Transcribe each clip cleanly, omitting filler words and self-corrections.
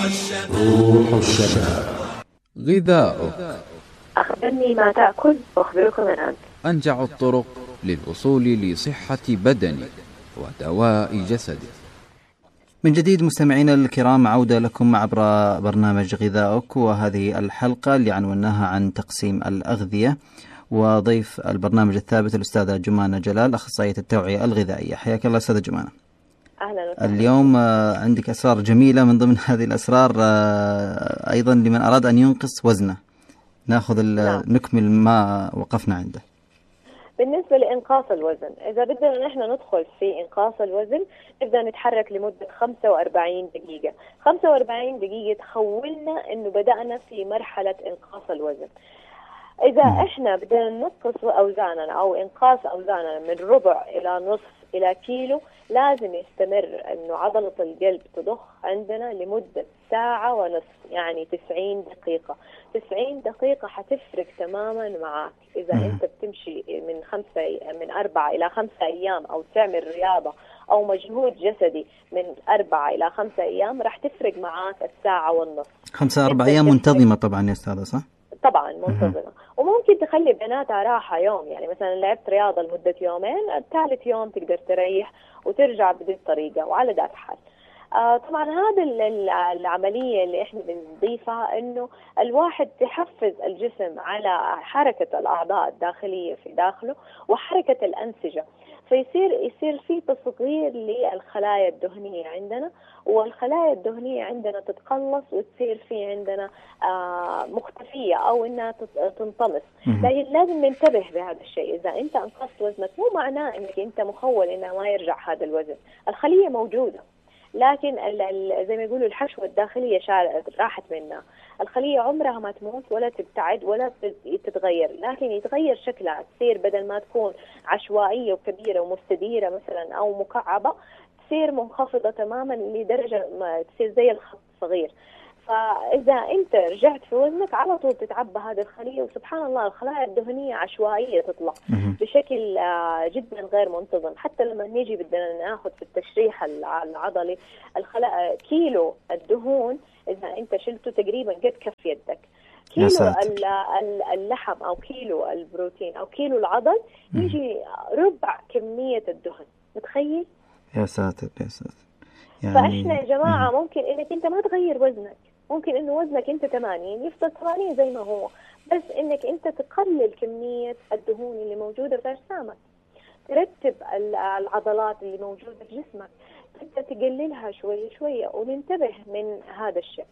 روح الشباب. غذاؤك. أخبرني ما تأكل وأخبرك من أنت. أنجع الطرق للوصول لصحة بدنك ودواء جسدك. من جديد مستمعينا الكرام، عودة لكم عبر برنامج غذاؤك، وهذه الحلقة اللي عنوناها عن تقسيم الأغذية، وضيف البرنامج الثابت الأستاذة جمانة جلال، أخصائية التوعية الغذائية. حياك الله أستاذة جمانة. أهلا وسهلا. اليوم عندك أسرار جميلة، من ضمن هذه الأسرار أيضا لمن أراد أن ينقص وزنه. نأخذ نكمل ما وقفنا عنده. بالنسبة لإنقاص الوزن، إذا بدنا نحن ندخل في إنقاص الوزن نبدأ نتحرك لمدة 45 دقيقة. 45 دقيقة تخولنا إنه بدأنا في مرحلة إنقاص الوزن. إذا إحنا بدنا ننقص أوزاننا أو إنقاص أوزاننا من ربع إلى نصف إلى كيلو، لازم يستمر إنه عضلة القلب تضخ عندنا لمدة ساعة ونصف، يعني 90 دقيقة. 90 دقيقة حتفرق تماما معك. إذا أنت بتمشي من 4 إلى 5 أيام، أو تعمل رياضة أو مجهود جسدي من 4 إلى 5 أيام، راح تفرق معك الساعة والنصف. 5-4 أيام منتظمة طبعا يا أستاذة، صح؟ طبعا منتظمة. وممكن تخلي بيناتها راحة يوم، يعني مثلا لعبت رياضة لمدة يومين، الثالث يوم تقدر تريح وترجع بهذه الطريقة، وعلى ذات حال. طبعا هذا العملية اللي احنا بنضيفها انه الواحد تحفز الجسم على حركة الأعضاء الداخلية في داخله وحركة الأنسجة، يصير في تصغير للخلايا الدهنية عندنا، والخلايا الدهنية عندنا تتقلص وتصير في عندنا مختفية أو إنها تنطمس. لكن لازم ننتبه بهذا الشيء. إذا أنت أنقصت وزنك مو معناه إنك أنت مخول إنه ما يرجع هذا الوزن. الخلية موجودة، لكن زي ما يقولوا الحشوة الداخلية راحت منها. الخلية عمرها ما تموت ولا تبتعد ولا تتغير، لكن يتغير شكلها، تصير بدل ما تكون عشوائية وكبيرة ومستديرة مثلا أو مكعبة، تصير منخفضة تماما لدرجة ما تصير زي الخط صغير. فإذا أنت رجعت في وزنك على طول تتعبى هذه الخلية، وسبحان الله الخلايا الدهنية عشوائية تطلع بشكل جدا غير منتظم. حتى لما نيجي بدنا ناخذ في التشريح العضلي كيلو الدهون، إذا أنت شلته تقريبا قد كف يدك. كيلو اللحم أو كيلو البروتين أو كيلو العضل يجي ربع كمية الدهن. متخيل؟ يا ساتر يا ساتر. يعني فإحنا يا جماعة ممكن إنك أنت ما تغير وزنك، ممكن إنه وزنك أنت 80 يفضل 80 زي ما هو، بس إنك أنت تقلل كمية الدهون اللي موجودة في أجسامك، ترتب العضلات اللي موجودة في جسمك، تبدأ تقللها شوية شوية، وننتبه من هذا الشيء.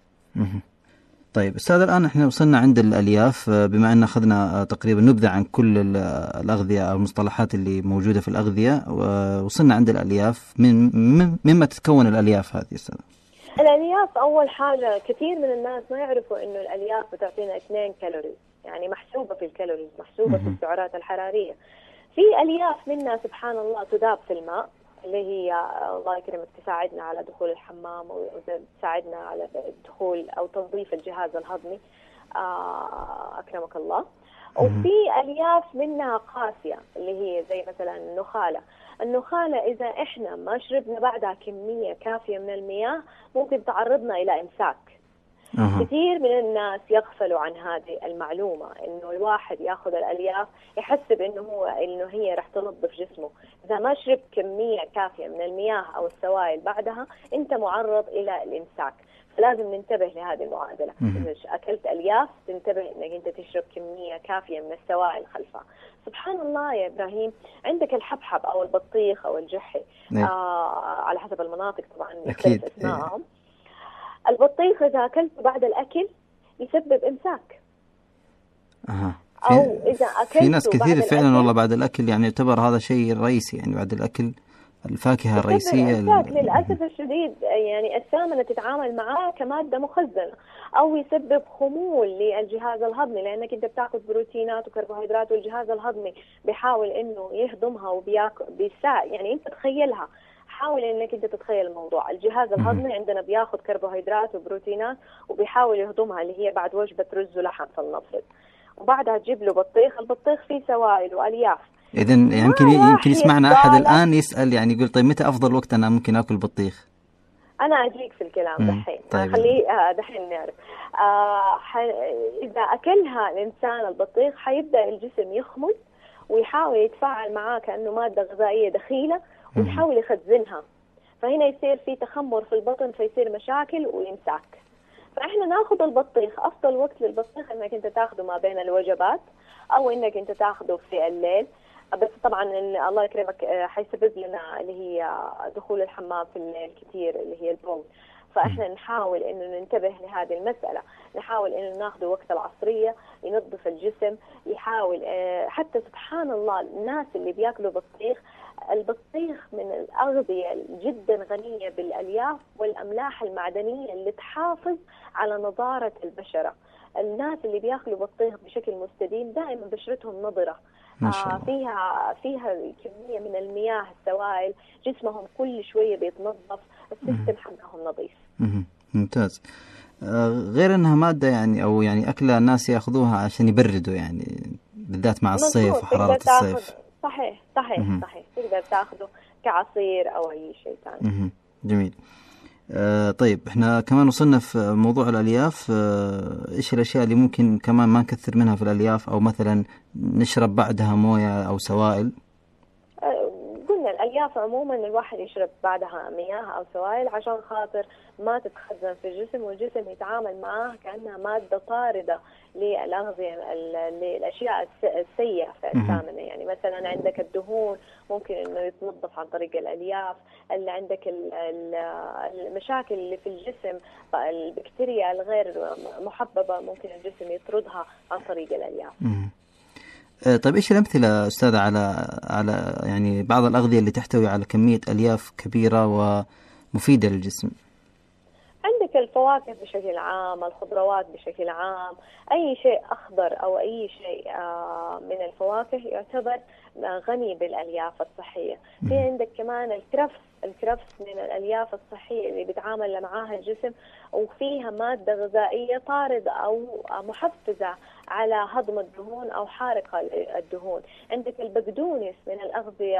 طيب أستاذ، الآن إحنا وصلنا عند الألياف، بما أن أخذنا تقريبا نبذة عن كل الأغذية أو المصطلحات اللي موجودة في الأغذية، وصلنا عند الألياف. مما تتكون الألياف هذه أستاذ؟ الألياف أول حاجة كثير من الناس ما يعرفوا إنه الألياف بتعطينا 2 كالوريز، يعني محسوبة في الكالوريز، محسوبة في السعرات الحرارية. في ألياف منها سبحان الله تذاب في الماء، اللي هي الله يكرمك تساعدنا على دخول الحمام وتساعدنا على دخول أو تنظيف الجهاز الهضمي، أكرمك الله. وفي ألياف منها قاسية اللي هي زي مثلا النخالة إذا إحنا ما شربنا بعدها كمية كافية من المياه ممكن تعرضنا إلى إمساك. كثير من الناس يغفلوا عن هذه المعلومة، إنه الواحد يأخذ الألياف يحسب إنه هي رح تنظف جسمه. إذا ما شربت كمية كافية من المياه أو السوائل بعدها أنت معرض إلى الإمساك. فلازم ننتبه لهذه المعادلة. إذا أكلت ألياف تنتبه إنك أنت تشرب كمية كافية من السوائل خلفها. سبحان الله يا إبراهيم، عندك الحبحب أو البطيخ أو الجحي، على حسب المناطق طبعا يختلف اسمائهم. البطيخ إذا أكلته بعد الأكل يسبب إمساك. أو إذا أكلته في ناس كثير فعلا والله بعد الأكل، يعني يعتبر هذا شيء رئيسي، يعني بعد الأكل الفاكهة الرئيسية. للأسف الشديد يعني السمنة تتعامل معاه كمادة مخزنة، أو يسبب خمول للجهاز الهضمي، لأنك أنت بتاخذ بروتينات وكربوهيدرات والجهاز الهضمي بيحاول إنه يهضمها يعني أنت تخيلها، حاول إنك أنت تتخيل الموضوع. الجهاز الهضمي عندنا بياخذ كربوهيدرات وبروتينات وبيحاول يهضمها، اللي هي بعد وجبة رز ولحم فلنفرض، وبعدها تجيب له بطيخ. البطيخ فيه سوائل وألياف. إذن يمكن يسمعنا أحد الآن يسأل، يعني يقول طيب متى أفضل وقت أنا ممكن أكل بطيخ؟ أنا أجيك في الكلام دحين. طيب. خليه دحين نعرف. إذا أكلها الإنسان البطيخ حيبدأ الجسم يخمل ويحاول يتفاعل معاه كأنه مادة غذائية دخيلة ويحاول يخزنها، فهنا يصير في تخمر في البطن، فيصير مشاكل ويمساك. فإحنا ناخذ البطيخ، أفضل وقت للبطيخ إنك أنت تاخذه ما بين الوجبات أو إنك أنت تاخذه في الليل. بس طبعا الله يكرمك حيسبب لنا اللي هي دخول الحمام في الليل كثير اللي هي البول، فإحنا نحاول إنه ننتبه لهذه المسألة، نحاول إنه ناخذه وقت العصرية ينظف الجسم، يحاول حتى سبحان الله الناس اللي بياكلوا بطيخ، البطيخ من الأغذية جدا غنية بالألياف والأملاح المعدنية اللي تحافظ على نضارة البشرة. الناس اللي بياكلوا بطيخ بشكل مستديم دائما بشرتهم نضرة، فيها كمية من المياه السوائل، جسمهم كل شوية بيتنظف، السيستم حقهم نظيف. ممتاز. غير انها مادة يعني او يعني اكلة الناس ياخذوها عشان يبردوا يعني بالذات مع الصيف وحرارة الصيف. صحيح تقدر تاخذه كعصير او اي شيء ثاني. جميل. طيب احنا كمان وصلنا في موضوع الالياف. ايش الاشياء اللي ممكن كمان ما نكثر منها في الالياف او مثلا نشرب بعدها مويه او سوائل؟ قلنا الألياف عموما الواحد يشرب بعدها مياه أو سوائل عشان خاطر ما تتخزن في الجسم والجسم يتعامل معها كأنها مادة طاردة للأغذية للأشياء السيئة في أجسامنا. يعني مثلا عندك الدهون ممكن إنه يتنظف عن طريق الألياف، اللي عندك المشاكل اللي في الجسم البكتيريا الغير محببة ممكن الجسم يطردها عن طريق الألياف. طيب ايش الامثله استاذه على يعني بعض الاغذيه اللي تحتوي على كميه الياف كبيره ومفيده للجسم؟ عندك الفواكه بشكل عام، الخضروات بشكل عام، اي شيء اخضر او اي شيء من الفواكه يعتبر غني بالالياف الصحيه. في عندك كمان الكرفس من الالياف الصحيه اللي بيتعامل معاها الجسم وفيها ماده غذائيه طارده او محفزه على هضم الدهون او حارقه الدهون. عندك البقدونس من الاغذيه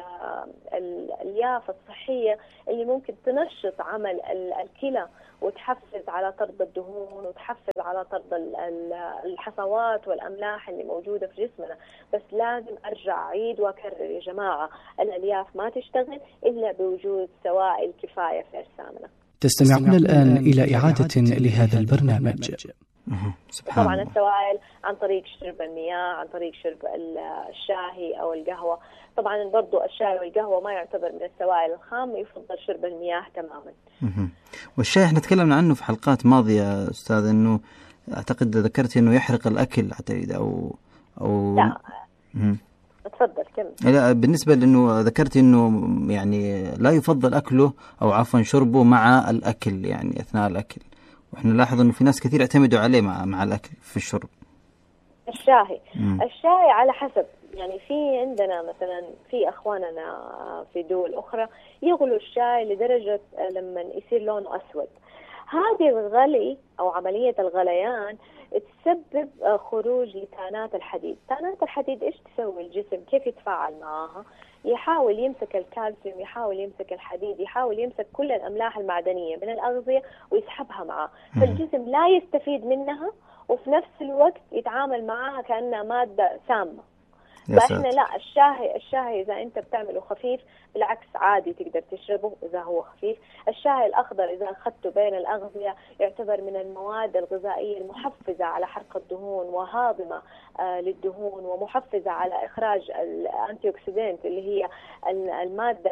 الالياف الصحيه اللي ممكن تنشط عمل الكلى وتحفز على طرد الدهون وتحفز على طرد الحصوات والأملاح اللي موجودة في جسمنا. بس لازم أرجع أعيد وأكرر يا جماعة، الألياف ما تشتغل إلا بوجود سوائل كفاية في أجسامنا. تستمعون الآن إلى إعادة لهذا البرنامج. طبعا السوائل عن طريق شرب المياه، عن طريق شرب الشاهي أو القهوة. طبعا برضو الشاي والقهوة ما يعتبر من السوائل الخام، يفضل شرب المياه تماما. والشاي احنا تكلمنا عنه في حلقات ماضية أستاذ، أنه أعتقد ذكرت أنه يحرق الأكل أعتقد أو لا تفضل كمل. لا بالنسبة لأنه ذكرت أنه يعني لا يفضل أكله أو عفوا شربه مع الأكل يعني أثناء الأكل، وإحنا نلاحظ أنه في ناس كثير اعتمدوا عليه مع الأكل في الشرب. الشاي على حسب، يعني في عندنا مثلا في أخواننا في دول أخرى يغلوا الشاي لدرجة لما يصير لونه أسود. هذه الغلي أو عملية الغليان تسبب خروج لتانات الحديد. تانات الحديد إيش تسوي الجسم؟ كيف يتفاعل معها؟ يحاول يمسك الكالسيوم، يحاول يمسك الحديد، يحاول يمسك كل الأملاح المعدنية من الأغذية ويسحبها معه، فالجسم لا يستفيد منها وفي نفس الوقت يتعامل معها كأنها مادة سامة. فإحنا لا، الشاي إذا أنت بتعمله خفيف بالعكس عادي تقدر تشربه إذا هو خفيف. الشاي الأخضر إذا أخذته بين الأغذية يعتبر من المواد الغذائية المحفزة على حرق الدهون وهاضمة للدهون ومحفزة على إخراج الأنتي أكسيدنت اللي هي المادة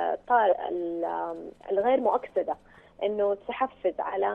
الغير مؤكسدة، إنه تحفز على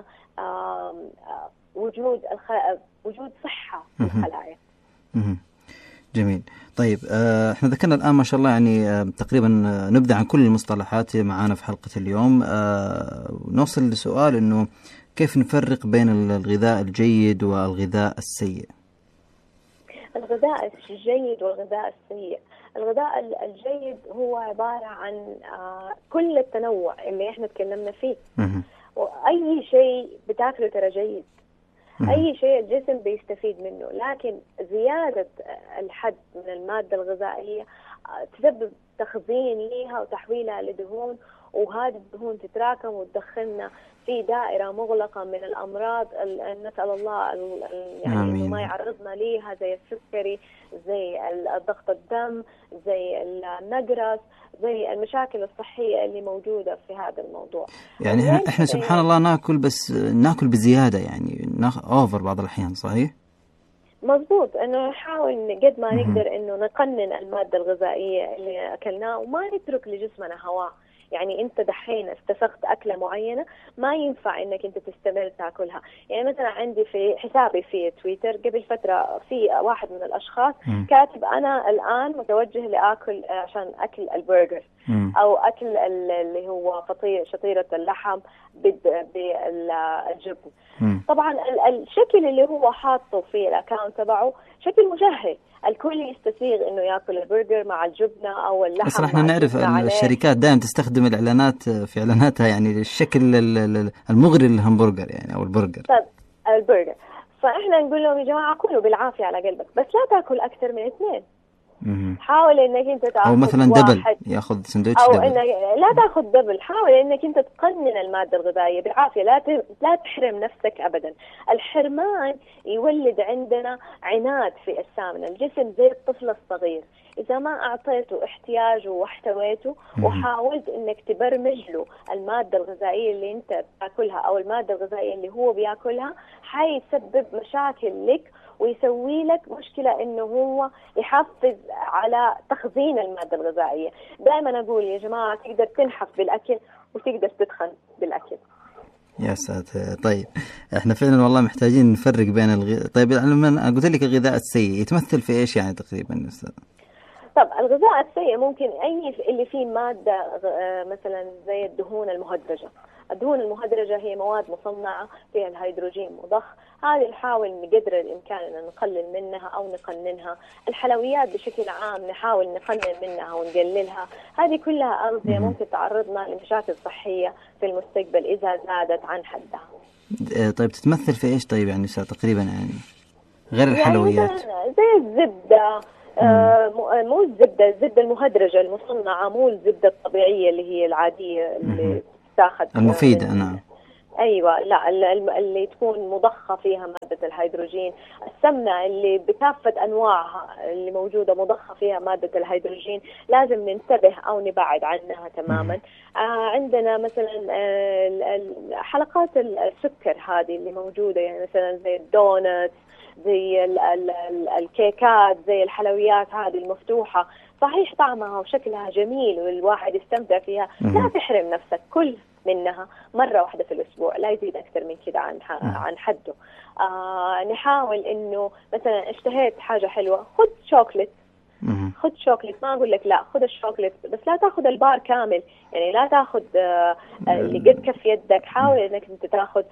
وجود صحة في الخلايا. جميل. طيب احنا ذكرنا الآن ما شاء الله يعني تقريبا نبدأ عن كل المصطلحات معانا في حلقة اليوم. نوصل لسؤال انه كيف نفرق بين الغذاء الجيد والغذاء السيء؟ الغذاء الجيد والغذاء السيء، الغذاء الجيد هو عبارة عن كل التنوع اللي احنا تكلمنا فيه، وأي شيء بتاكله ترى جيد، أي شيء الجسم بيستفيد منه، لكن زيادة الحد من المادة الغذائية تسبب تخزين ليها وتحويلها لدهون وهذه الدهون تتراكم وتدخلنا في دائرة مغلقة من الأمراض. نسأل الله يعني إنه ما يعرضنا ليها، زي السكري، زي ضغط الدم، زي النقرس، زي المشاكل الصحية اللي موجودة في هذا الموضوع. يعني إحنا سبحان الله ناكل، بس ناكل بزيادة، يعني أوفر بعض الأحيان. صحيح؟ مظبوط، انه نحاول قد ما نقدر انه نقنن المادة الغذائية اللي اكلناه وما نترك لجسمنا هواه. يعني انت دحين استسقت اكلة معينة ما ينفع انك انت تستمر تاكلها. يعني مثلا عندي في حسابي في تويتر قبل فترة في واحد من الاشخاص كاتب انا الان متوجه لاكل عشان اكل البرجر او اكل اللي هو شطيرة اللحم بالجبن. طبعا الشكل اللي هو حاطه في الاكاونت تبعه شكل مشهي، الكل يستسيغ انه ياكل البرجر مع الجبنه او اللحم. اصلا احنا نعرف الشركات دائما تستخدم الاعلانات في اعلاناتها يعني الشكل المغري للهمبرجر يعني او البرجر. طيب البرجر، فاحنا نقول لهم يا جماعه كلوا بالعافيه على قلبك، بس لا تاكل اكثر من 2. حاول انك انت تاخذ او مثلا دبل، ياخذ سندويتش او دبل. انك لا تاخذ دبل. حاول انك انت تقنن الماده الغذائيه بالعافيه، لا تحرم نفسك ابدا. الحرمان يولد عندنا عناد في السامنه. الجسم زي الطفل الصغير، اذا ما اعطيته احتياجه واحتويته وحاولت انك تبرمج له الماده الغذائيه اللي انت بتاكلها او الماده الغذائيه اللي هو بياكلها، حيسبب مشاكل لك ويسوي لك مشكلة إنه هو يحفز على تخزين المادة الغذائية. دائما أقول يا جماعة تقدر تنحف بالأكل وتقدر تدخن بالأكل. يا ساتر. طيب احنا فعلا والله محتاجين نفرق بين طيب لما قلت لك الغذاء السيء يتمثل في ايش يعني تقريبا؟ طب الغذاء السيء ممكن أي اللي فيه مادة مثلا زي الدهون المهدرجة. الدهون المهدرجة هي مواد مصنعة فيها الهيدروجين مضخ، هذه نحاول بقدر الإمكان أن نقلل منها أو نقننها. الحلويات بشكل عام نحاول نقنن منها ونقللها. هذه كلها أغذية ممكن تعرضنا لمشاكل صحية في المستقبل إذا زادت عن حدها. طيب تتمثل في إيش طيب يعني تقريبا يعني غير الحلويات؟ يعني زي الزبدة، مو الزبدة المهدرجة المصنعة، مو الزبدة الطبيعية اللي هي العادية اللي تاخذ المفيدة. نعم ايوه، لا اللي تكون مضخه فيها ماده الهيدروجين. السمنه اللي بكافه انواعها اللي موجوده مضخه فيها ماده الهيدروجين لازم ننتبه او نبعد عنها تماما. عندنا مثلا حلقات السكر هذه اللي موجوده، يعني مثلا زي الدونت، زي الكيكات، زي الحلويات هذه المفتوحه. صحيح طعمها وشكلها جميل والواحد يستمتع فيها، لا تحرم نفسك، كل منها مرة واحدة في الأسبوع، لا يزيد أكثر من كده عن حده. نحاول إنه مثلا اشتهيت حاجة حلوة، خذ شوكليت، خذ شوكليت، ما أقول لك لا، خذ الشوكليت بس لا تأخذ البار كامل، يعني لا تأخذ اللي قد كف يدك. حاول إنك أنت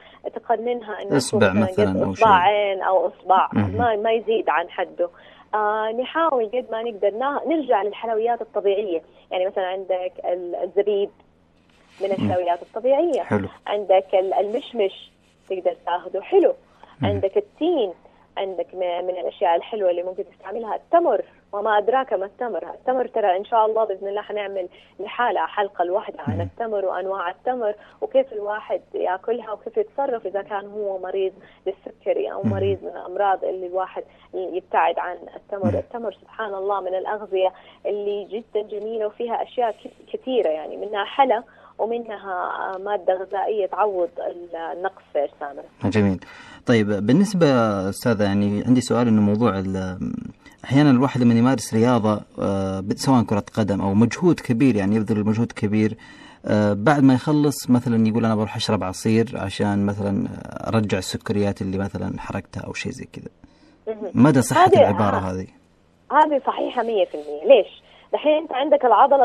تقننها إنه إصبع مثلا أو إصبعين أو إصبع، ما يزيد عن حده. نحاول قد ما نقدر نرجع للحلويات الطبيعية. يعني مثلا عندك الزبيب من الحلويات الطبيعية. حلو. عندك المشمش تقدر تاخده، حلو. عندك التين، عندك من الأشياء الحلوة اللي ممكن تستعملها التمر، وما أدراك ما التمر ترى إن شاء الله بإذن الله حنعمل لحالة حلقة الواحدة عن التمر وأنواع التمر وكيف الواحد يأكلها وكيف يتصرف إذا كان هو مريض للسكري أو مريض من الأمراض اللي الواحد يبتعد عن التمر. التمر سبحان الله من الأغذية اللي جدا جميلة وفيها أشياء كثيرة، يعني منها حلا ومنها مادة غذائية تعوض النقص في السامنة. جميل. طيب بالنسبة أستاذة يعني عندي سؤال إنه موضوع أحيانا الواحد لما يمارس رياضة سواء كرة قدم أو مجهود كبير، يعني يبذل مجهود كبير، بعد ما يخلص مثلا يقول أنا بروح أشرب عصير عشان مثلا أرجع السكريات اللي مثلا حرقتها أو شيء زي كذا. مدى صحة العبارة هذه؟ هذه صحيحة 100%. ليش؟ دحين انت عندك العضلة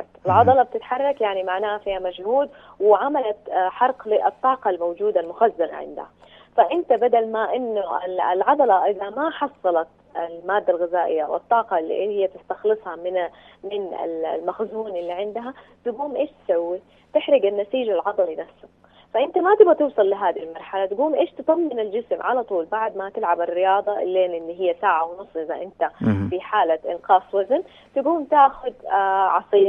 بتتحرك، يعني معناها فيها مجهود وعملت حرق للطاقة الموجودة المخزنة عندها. فانت بدل ما انه العضلة اذا ما حصلت المادة الغذائية والطاقة اللي هي تستخلصها من المخزون اللي عندها، تقوم ايش تسوي؟ تحرق النسيج العضلي نفسه. فانت ما تبغى توصل لهذه المرحله، تقوم ايش تطمن الجسم على طول بعد ما تلعب الرياضه اللين اللي هي ساعه ونص اذا انت في حاله انقاص وزن، تقوم تاخذ عصير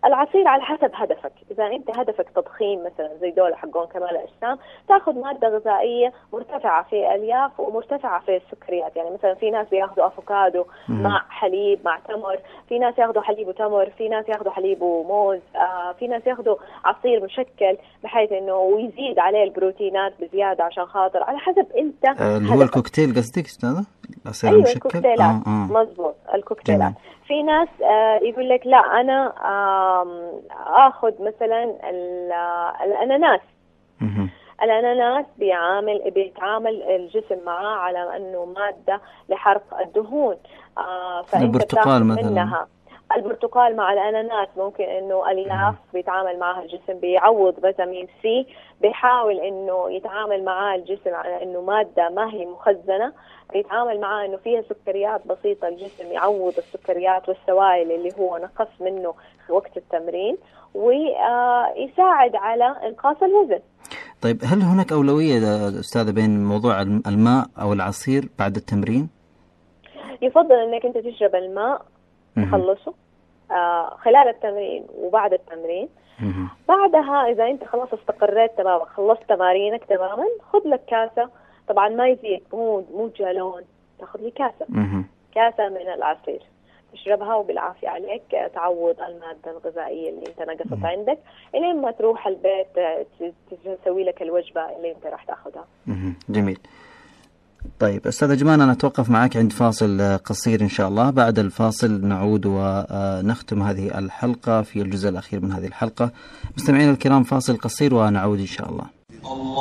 العصير على حسب هدفك. إذا أنت هدفك تضخيم مثلا زي دول حقون كمال الأجسام، تأخذ مادة غذائية مرتفعة في الألياف ومرتفعة في السكريات. يعني مثلا في ناس بياخذوا أفوكادو مع حليب مع تمر، في ناس ياخذوا حليب وتمر، في ناس ياخذوا حليب وموز، في ناس ياخذوا عصير مشكل بحيث إنه ويزيد عليه البروتينات بزيادة عشان خاطر على حسب أنت اللي هو الكوكتيل قصدك أستاذة؟ أيوة الكوكتيلات. مظبوط الكوكتيلات. في ناس يقول لك لا أنا أخذ مثلا الأناناس. الأناناس بيتعامل الجسم معاه على أنه مادة لحرق الدهون. البرتقال مثلا منها. البرتقال مع الأناناس ممكن إنه ألياف بيتعامل معها الجسم، بيعوض فيتامين سي، بيحاول إنه يتعامل معاه الجسم على إنه مادة ما هي مخزنة، يتعامل معاه إنه فيها سكريات بسيطة، الجسم يعوض السكريات والسوائل اللي هو نقص منه وقت التمرين، ويساعد على إنقاص الوزن. طيب هل هناك أولوية أستاذة بين موضوع الماء أو العصير بعد التمرين؟ يفضل إنك أنت تشرب الماء تخلصه خلال التمرين وبعد التمرين. بعدها إذا أنت خلاص استقريت تماما، خلصت تمارينك تماما، خذ لك كاسة. طبعا ما يزيد، مو جالون، تاخذ لي كاسة من العصير تشربها وبالعافية عليك، تعوض المادة الغذائية اللي انت نقصت عندك إلين ما تروح البيت تسوي لك الوجبة اللي انت راح تاخذها. جميل. طيب أستاذة جمان، أنا أتوقف معك عند فاصل قصير إن شاء الله. بعد الفاصل نعود ونختم هذه الحلقة في الجزء الأخير من هذه الحلقة. مستمعين الكرام، فاصل قصير ونعود إن شاء الله.